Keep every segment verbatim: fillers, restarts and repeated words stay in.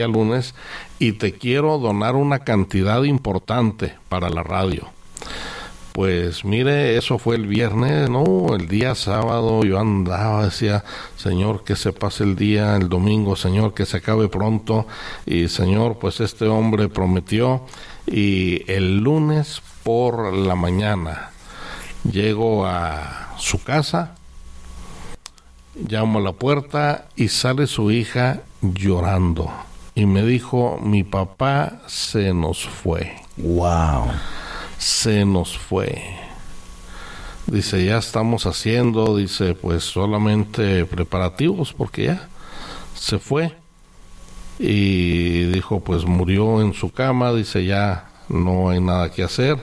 lunes y te quiero donar una cantidad importante para la radio. Pues mire, eso fue el viernes, ¿no? El día sábado yo andaba, decía, Señor, que se pase el día, el domingo, Señor, que se acabe pronto. Y Señor, pues este hombre prometió. Y el lunes por la mañana llego a su casa, llamo a la puerta y sale su hija llorando. Y me dijo, mi papá se nos fue. Wow. Se nos fue. Dice, ya estamos haciendo, dice, pues solamente preparativos porque ya se fue. Y dijo, pues murió en su cama, dice, ya no hay nada que hacer.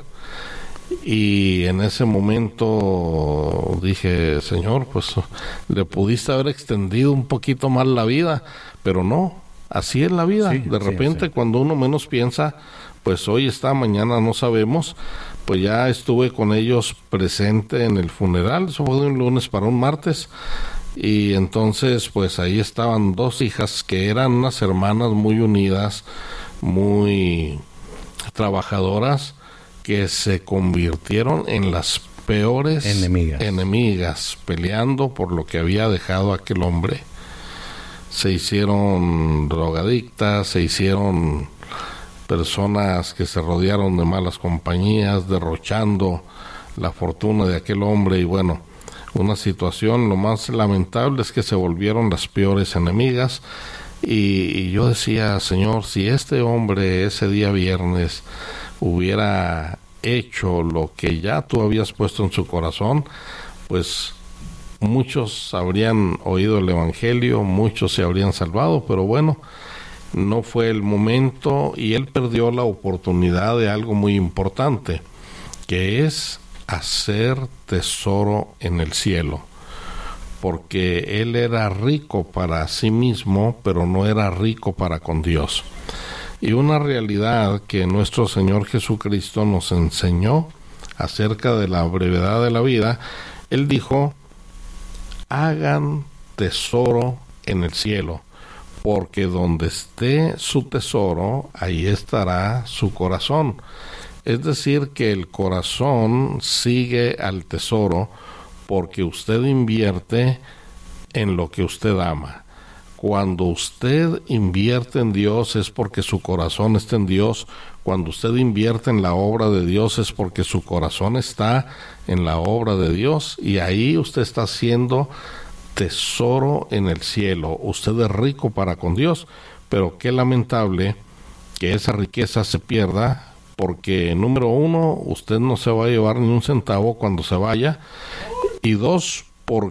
Y en ese momento dije, Señor, pues le pudiste haber extendido un poquito más la vida, pero no, así es la vida. Sí, de sí, repente sí. Cuando uno menos piensa, pues hoy está, mañana no sabemos. Pues ya estuve con ellos presente en el funeral, eso fue de un lunes para un martes, y entonces pues ahí estaban dos hijas que eran unas hermanas muy unidas, muy trabajadoras, que se convirtieron en las peores enemigas. enemigas, peleando por lo que había dejado aquel hombre. Se hicieron drogadictas, se hicieron personas que se rodearon de malas compañías, derrochando la fortuna de aquel hombre. Y bueno, una situación, lo más lamentable es que se volvieron las peores enemigas. Y, y yo decía, Señor, si este hombre ese día viernes hubiera hecho lo que ya tú habías puesto en su corazón, pues muchos habrían oído el evangelio, muchos se habrían salvado, pero bueno, no fue el momento y él perdió la oportunidad de algo muy importante, que es hacer tesoro en el cielo, porque él era rico para sí mismo, pero no era rico para con Dios. Y una realidad que nuestro Señor Jesucristo nos enseñó acerca de la brevedad de la vida, él dijo, hagan tesoro en el cielo, porque donde esté su tesoro, ahí estará su corazón. Es decir, que el corazón sigue al tesoro porque usted invierte en lo que usted ama. Cuando usted invierte en Dios es porque su corazón está en Dios. Cuando usted invierte en la obra de Dios es porque su corazón está en la obra de Dios, y ahí usted está haciendo tesoro en el cielo. Usted es rico para con Dios, pero qué lamentable que esa riqueza se pierda, porque número uno, usted no se va a llevar ni un centavo cuando se vaya, y dos,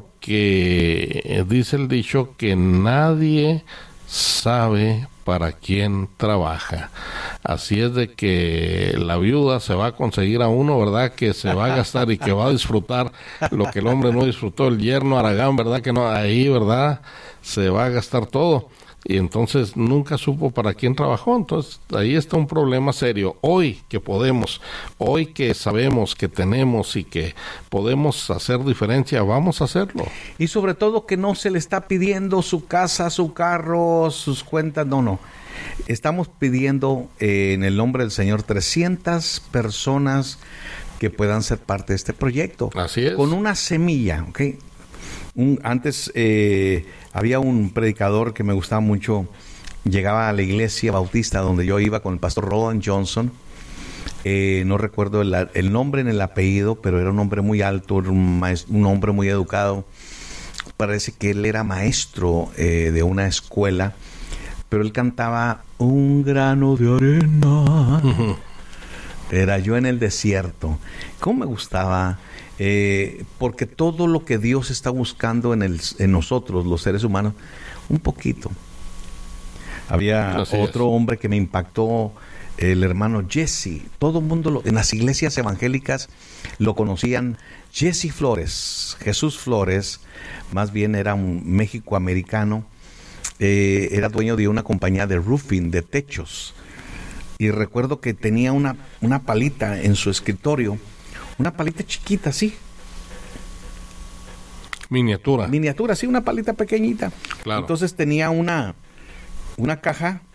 porque dice el dicho que nadie sabe para quién trabaja. Así es de que la viuda se va a conseguir a uno, ¿verdad?, que se va a gastar y que va a disfrutar lo que el hombre no disfrutó. El yerno Aragán, ¿verdad?, que no, ahí, ¿verdad?, se va a gastar todo. Y entonces nunca supo para quién trabajó. Entonces ahí está un problema serio. Hoy que podemos, hoy que sabemos que tenemos y que podemos hacer diferencia, vamos a hacerlo. Y sobre todo que no se le está pidiendo su casa, su carro, sus cuentas, no, no. Estamos pidiendo eh, en el nombre del Señor trescientas personas que puedan ser parte de este proyecto. Así es. Con una semilla, ¿ok? Un, antes eh, había un predicador que me gustaba mucho, llegaba a la iglesia bautista donde yo iba con el pastor Roland Johnson, eh, no recuerdo el, el nombre ni el apellido, pero era un hombre muy alto, era un, maestro, un hombre muy educado. Parece que él era maestro eh, de una escuela, pero él cantaba un grano de arena. Uh-huh. Era yo en el desierto. ¿Cómo me gustaba? Eh, porque todo lo que Dios está buscando en, el, en nosotros, los seres humanos, un poquito. Había Así otro es. hombre que me impactó, el hermano Jesse. Todo el mundo lo, en las iglesias evangélicas lo conocían. Jesse Flores, Jesús Flores, más bien era un méxico-americano, eh, era dueño de una compañía de roofing, de techos. Y recuerdo que tenía una, una palita en su escritorio, una palita chiquita, así. Miniatura. Miniatura, sí, una palita pequeñita. Claro. Entonces tenía una, una caja